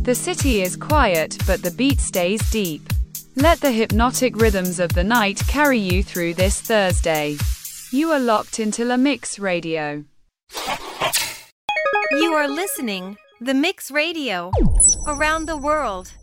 The city is quiet, but the beat stays deep. Let the hypnotic rhythms of the night carry you through this Thursday. You are locked into La Mix Radio. You are listening The Mix Radio around the world.